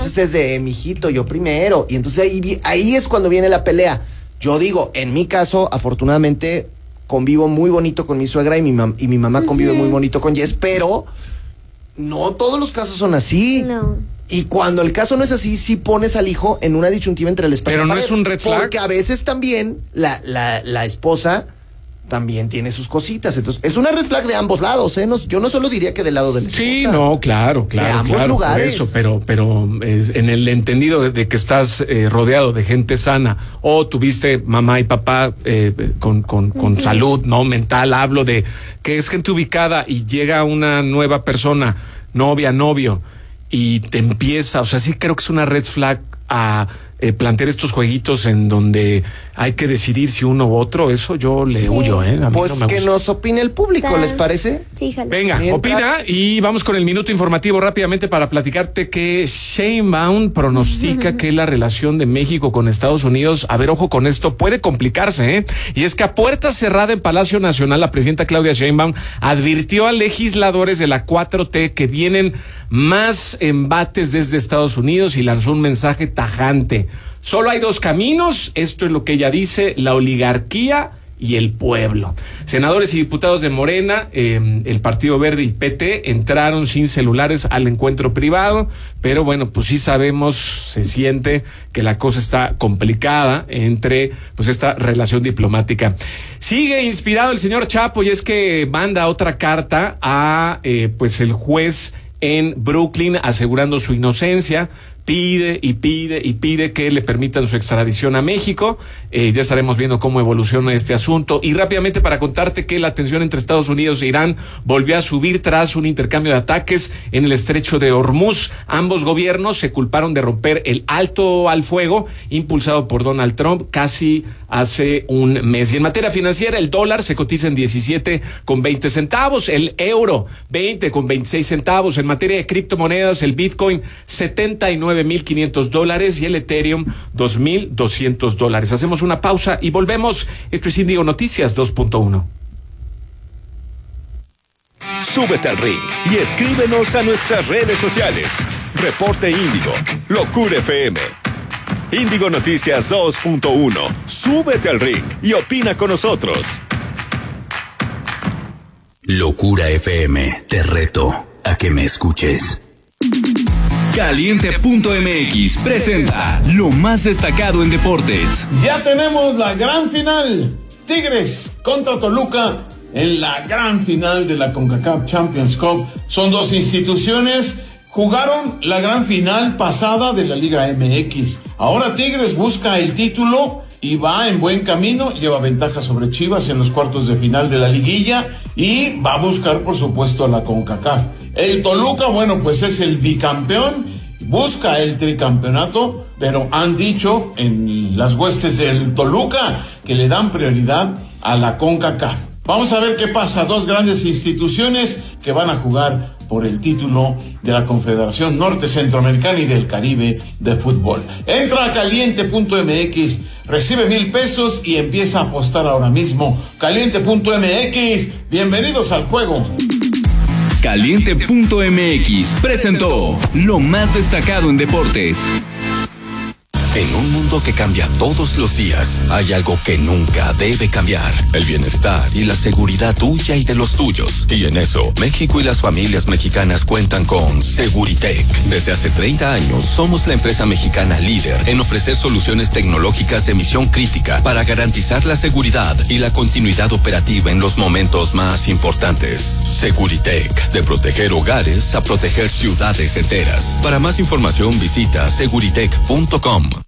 entonces es de mijito, yo primero. Y entonces ahí es cuando viene la pelea. Yo digo, en mi caso, afortunadamente, convivo muy bonito con mi suegra y mi mamá convive muy bonito con Jess, pero no todos los casos son así. No. Y cuando el caso no es así, sí pones al hijo en una disyuntiva entre el esposo. Pero no es un red flag. Porque a veces también la esposa también tiene sus cositas. Entonces, es una red flag de ambos lados, ¿eh? No, yo no solo diría que del lado de la esposa. Sí, no, claro, de ambos lugares. Por eso, pero es en el entendido de que estás rodeado de gente sana, o tuviste mamá y papá con salud, ¿no? Mental, hablo de que es gente ubicada y llega una nueva persona, novia, novio, y te empieza, o sea, sí creo que es una red flag a plantear estos jueguitos en donde hay que decidir si uno u otro. Eso yo le huyo, A mí pues no me que gusta. nos opine el público, ¿les parece? Sí, jalo. Venga, opina y vamos con el minuto informativo rápidamente para platicarte que Sheinbaum pronostica que la relación de México con Estados Unidos, a ver, ojo con esto, puede complicarse, Y es que a puerta cerrada en Palacio Nacional, la presidenta Claudia Sheinbaum advirtió a legisladores de la 4T que vienen más embates desde Estados Unidos y lanzó un mensaje tajante. Solo hay dos caminos, esto es lo que ella dice, la oligarquía y el pueblo. Senadores y diputados de Morena, el Partido Verde y PT entraron sin celulares al encuentro privado, pero bueno, pues sí sabemos, se siente que la cosa está complicada entre pues esta relación diplomática. Sigue inspirado el señor Chapo y es que manda otra carta a pues el juez en Brooklyn asegurando su inocencia. Pide que le permitan su extradición a México. Ya estaremos viendo cómo evoluciona este asunto. Y rápidamente para contarte que la tensión entre Estados Unidos e Irán volvió a subir tras un intercambio de ataques en el estrecho de Hormuz. Ambos gobiernos se culparon de romper el alto al fuego impulsado por Donald Trump casi hace un mes. Y en materia financiera, el dólar se cotiza en 17,20 centavos, el euro 20,26 centavos. En materia de criptomonedas, el Bitcoin $79,500 y el Ethereum $2,200. Hacemos una pausa y volvemos. Esto es Índigo Noticias 2.1. Súbete al ring y escríbenos a nuestras redes sociales. Reporte Índigo, Locura FM. Índigo Noticias 2.1. Súbete al ring y opina con nosotros. Locura FM, te reto a que me escuches. Caliente.mx presenta lo más destacado en deportes. Ya tenemos la gran final. Tigres contra Toluca en la gran final de la CONCACAF Champions Cup. Son dos instituciones, jugaron la gran final pasada de la Liga MX. Ahora Tigres busca el título y va en buen camino, lleva ventaja sobre Chivas en los cuartos de final de la liguilla y va a buscar, por supuesto, a la CONCACAF. El Toluca, bueno, pues es el bicampeón, busca el tricampeonato, pero han dicho en las huestes del Toluca que le dan prioridad a la CONCACAF. Vamos a ver qué pasa, dos grandes instituciones que van a jugar por el título de la Confederación Norte Centroamericana y del Caribe de fútbol. Entra a caliente.mx, recibe $1,000 y empieza a apostar ahora mismo. Caliente.mx, bienvenidos al juego. Caliente.mx presentó lo más destacado en deportes. En un mundo que cambia todos los días, hay algo que nunca debe cambiar: el bienestar y la seguridad tuya y de los tuyos. Y en eso, México y las familias mexicanas cuentan con Seguritech. Desde hace 30 años, somos la empresa mexicana líder en ofrecer soluciones tecnológicas de misión crítica para garantizar la seguridad y la continuidad operativa en los momentos más importantes. Seguritech, de proteger hogares a proteger ciudades enteras. Para más información, visita seguritech.com.